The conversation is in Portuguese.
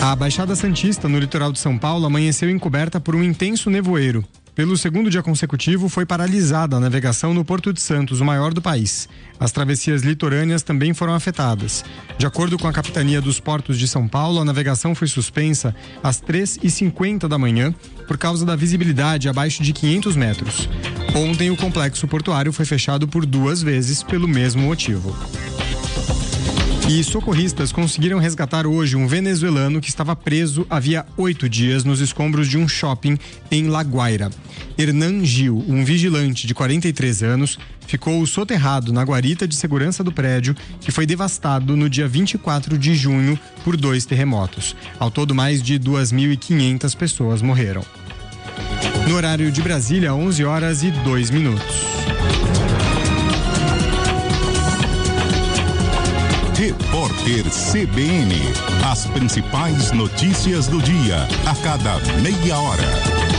A Baixada Santista, no litoral de São Paulo, amanheceu encoberta por um intenso nevoeiro. Pelo segundo dia consecutivo, foi paralisada a navegação no Porto de Santos, o maior do país. As travessias litorâneas também foram afetadas. De acordo com a Capitania dos Portos de São Paulo, a navegação foi suspensa às 3h50 da manhã por causa da visibilidade abaixo de 500 metros. Ontem, o complexo portuário foi fechado por 2 vezes pelo mesmo motivo. E socorristas conseguiram resgatar hoje um venezuelano que estava preso havia 8 dias nos escombros de um shopping em La Guaira. Hernan Gil, um vigilante de 43 anos, ficou soterrado na guarita de segurança do prédio, que foi devastado no dia 24 de junho por 2 terremotos. Ao todo, mais de 2.500 pessoas morreram. No horário de Brasília, 11h02. Repórter CBN. As principais notícias do dia, a cada meia hora.